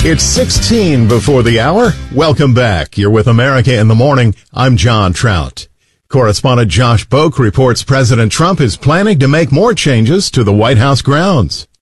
It's 16 before the hour. Welcome back. You're with America in the Morning. I'm John Trout. Correspondent Josh Boak reports President Trump is planning to make more changes to the White House grounds.